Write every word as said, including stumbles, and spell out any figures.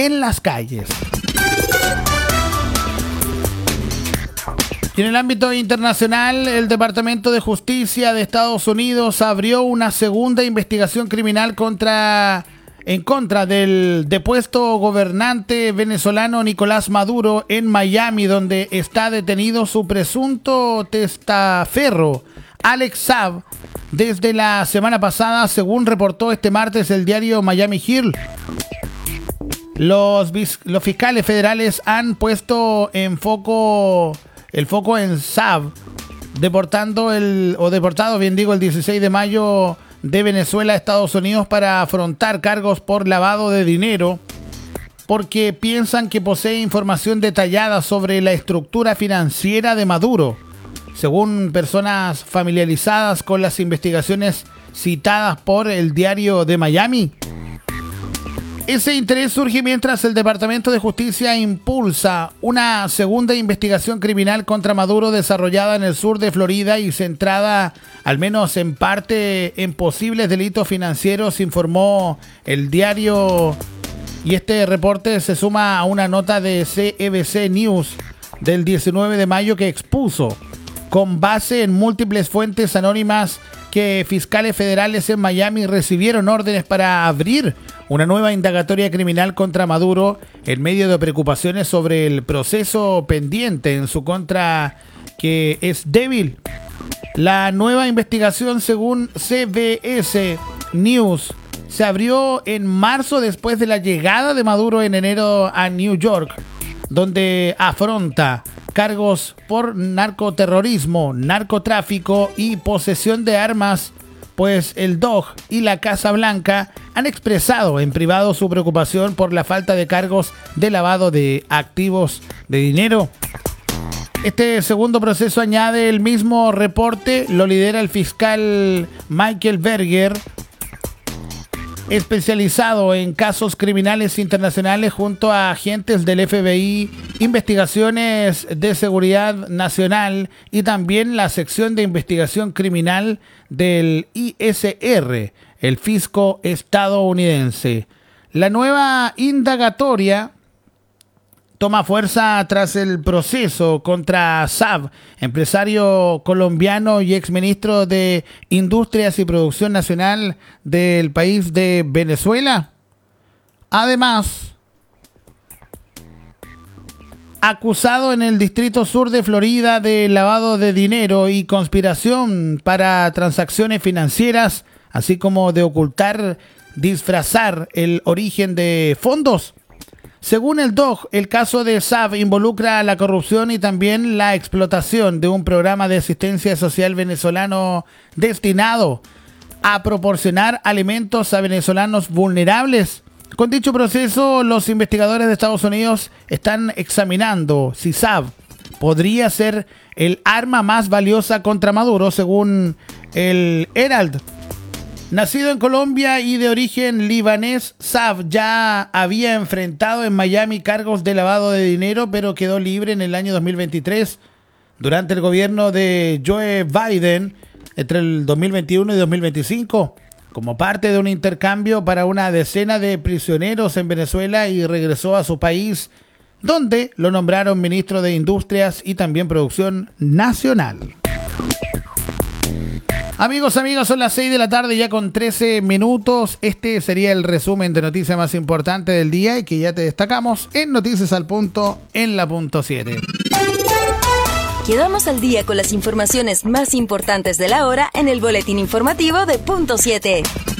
en las calles. Y en el ámbito internacional, el Departamento de Justicia de Estados Unidos abrió una segunda investigación criminal contra, en contra del depuesto gobernante venezolano Nicolás Maduro en Miami, donde está detenido su presunto testaferro, Alex Saab, desde la semana pasada, según reportó este martes el diario Miami Herald. Los, los fiscales federales han puesto en foco... el foco en Saab, deportando el, o deportado, bien digo, el dieciséis de mayo de Venezuela a Estados Unidos para afrontar cargos por lavado de dinero, porque piensan que posee información detallada sobre la estructura financiera de Maduro, según personas familiarizadas con las investigaciones citadas por el diario de Miami. Ese interés surge mientras el Departamento de Justicia impulsa una segunda investigación criminal contra Maduro desarrollada en el sur de Florida y centrada, al menos en parte, en posibles delitos financieros, informó el diario. Y este reporte se suma a una nota de C B S News del diecinueve de mayo que expuso, con base en múltiples fuentes anónimas, que fiscales federales en Miami recibieron órdenes para abrir una nueva indagatoria criminal contra Maduro en medio de preocupaciones sobre el proceso pendiente en su contra, que es débil. La nueva investigación, según C B S News, se abrió en marzo después de la llegada de Maduro en enero a New York, donde afronta cargos por narcoterrorismo, narcotráfico y posesión de armas, pues el D O J y la Casa Blanca han expresado en privado su preocupación por la falta de cargos de lavado de activos de dinero. Este segundo proceso, añade el mismo reporte, lo lidera el fiscal Michael Berger, especializado en casos criminales internacionales, junto a agentes del F B I, investigaciones de seguridad nacional y también la sección de investigación criminal del I S R, el fisco estadounidense. La nueva indagatoria toma fuerza tras el proceso contra Saab, empresario colombiano y exministro de Industrias y Producción Nacional del país de Venezuela. Además, acusado en el Distrito Sur de Florida de lavado de dinero y conspiración para transacciones financieras, así como de ocultar, disfrazar el origen de fondos. Según el D O J, el caso de Saab involucra la corrupción y también la explotación de un programa de asistencia social venezolano destinado a proporcionar alimentos a venezolanos vulnerables. Con dicho proceso, los investigadores de Estados Unidos están examinando si Saab podría ser el arma más valiosa contra Maduro, según el Herald. Nacido en Colombia y de origen libanés, Saab ya había enfrentado en Miami cargos de lavado de dinero, pero quedó libre en el año dos mil veintitrés durante el gobierno de Joe Biden entre el dos mil veintiuno y dos mil veinticinco, como parte de un intercambio para una decena de prisioneros en Venezuela, y regresó a su país, donde lo nombraron ministro de Industrias y también Producción Nacional. Amigos, amigas, son las seis de la tarde ya con trece minutos. Este sería el resumen de noticias más importante del día y que ya te destacamos en Noticias al Punto en la punto siete. Quedamos al día con las informaciones más importantes de la hora en el boletín informativo de punto siete.